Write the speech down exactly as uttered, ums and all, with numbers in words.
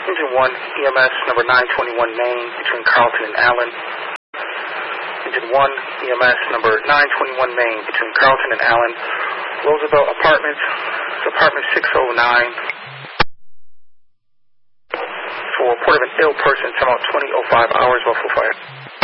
Engine one, E M S number nine twenty-one Main between Carlton and Allen. Engine one, E M S number nine twenty-one Main between Carlton and Allen. Roosevelt Apartments, apartment six oh nine. For report of an ill person, time out twenty oh five hours, Buffalo Fire.